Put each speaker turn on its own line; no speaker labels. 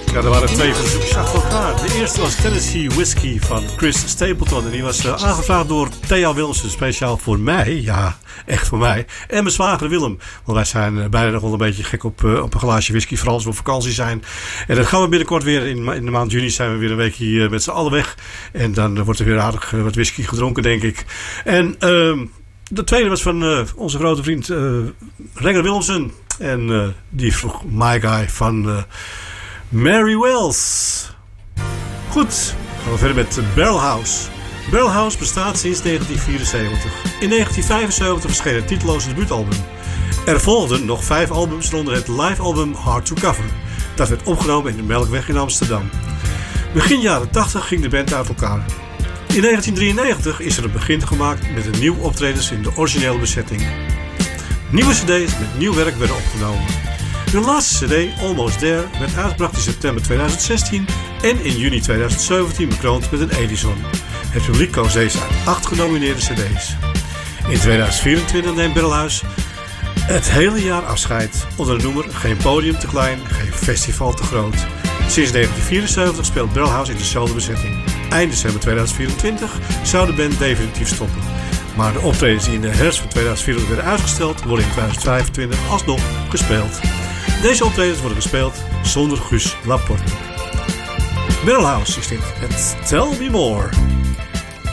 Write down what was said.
Ja, er waren twee verzoekjes achter elkaar. De eerste was Tennessee Whiskey van Chris Stapleton. En die was aangevraagd door Thea Wilmsen. Speciaal voor mij. Ja, echt voor mij. En mijn zwager Willem. Want wij zijn beide nog wel een beetje gek op een glaasje whisky. Vooral als we op vakantie zijn. En dat gaan we binnenkort weer. In de maand juni zijn we weer een weekje met z'n allen weg. En dan wordt er weer aardig wat whisky gedronken, denk ik. En de tweede was van onze grote vriend Renger Willemsen. En die vroeg My Guy van Mary Wells. Goed, gaan we verder met Barrel House. Barrel House bestaat sinds 1974. In 1975 verscheen het titeloze debuutalbum. Er volgden nog 5 albums, waaronder het live-album Hard to Cover. Dat werd opgenomen in de Melkweg in Amsterdam. Begin jaren 80 ging de band uit elkaar. In 1993 is er een begin gemaakt met een nieuw optredens in de originele bezetting. Nieuwe cd's met nieuw werk werden opgenomen. Hun laatste cd, Almost There, werd uitgebracht in september 2016 en in juni 2017 bekroond met een Edison. Het publiek koos deze uit 8 genomineerde cd's. In 2024 neemt Barrelhouse het hele jaar afscheid onder de noemer Geen podium te klein, geen festival te groot. Sinds 1974 speelt Barrelhouse in dezelfde bezetting. Eind december 2024 zou de band definitief stoppen. Maar de optredens die in de herfst van 2024 werden uitgesteld, worden in 2025 alsnog gespeeld. Deze optredens worden gespeeld zonder Guus Laporte. Barrelhouse is dit. Het Tell Me More.